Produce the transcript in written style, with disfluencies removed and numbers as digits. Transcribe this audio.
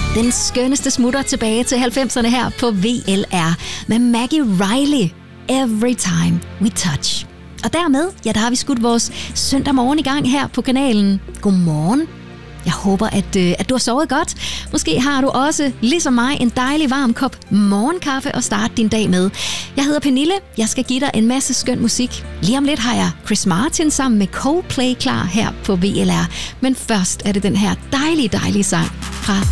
Den skønneste smutter tilbage til 90'erne her på VLR med Maggie Riley. Every time we touch. Og dermed, ja, der har vi skudt vores søndag morgen i gang her på kanalen. Godmorgen. Jeg håber, at du har sovet godt. Måske har du også, ligesom mig, en dejlig varm kop morgenkaffe at starte din dag med. Jeg hedder Pernille. Jeg skal give dig en masse skøn musik. Lige om lidt har jeg Chris Martin sammen med Coldplay klar her på VLR. Men først er det den her dejlige sang fra